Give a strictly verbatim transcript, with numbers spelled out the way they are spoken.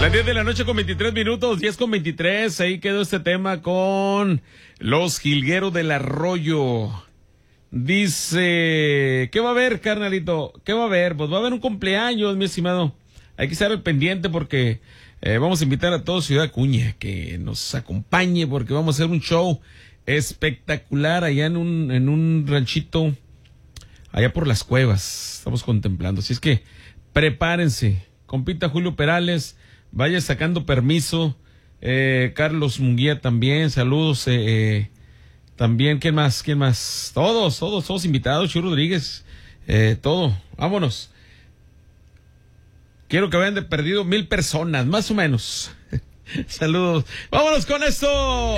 Las diez de la noche con veintitrés minutos, diez con veintitrés, ahí quedó este tema con los jilgueros del arroyo. Dice, ¿qué va a haber, carnalito? ¿Qué va a haber? Pues va a haber un cumpleaños, mi estimado. Hay que estar al pendiente porque eh, vamos a invitar a todo Ciudad Acuña que nos acompañe porque vamos a hacer un show espectacular allá en un, en un ranchito, allá por las cuevas. Estamos contemplando. Así es que prepárense. Compita Julio Perales, vaya sacando permiso. Eh, Carlos Munguía también, saludos. Eh, eh, también, ¿quién más? ¿Quién más? Todos, todos, todos invitados. Chuy Rodríguez, eh, todo. Vámonos. Quiero que vayan de perdido mil personas, más o menos. Saludos. Vámonos con esto.